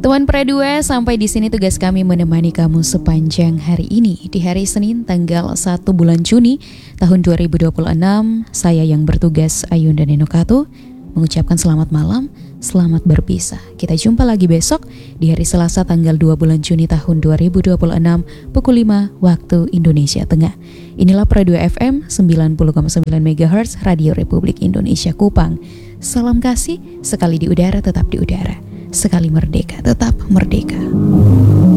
Teman Pradua, sampai di sini tugas kami menemani kamu sepanjang hari ini. Di hari Senin tanggal 1 bulan Juni tahun 2026, saya yang bertugas Ayunda Nenokato mengucapkan selamat malam, selamat berpisah. Kita jumpa lagi besok di hari Selasa tanggal 2 bulan Juni tahun 2026 pukul 5 waktu Indonesia Tengah. Inilah Pradua FM 90,9 MHz Radio Republik Indonesia Kupang. Salam kasih, sekali di udara tetap di udara. Sekali merdeka, tetap merdeka.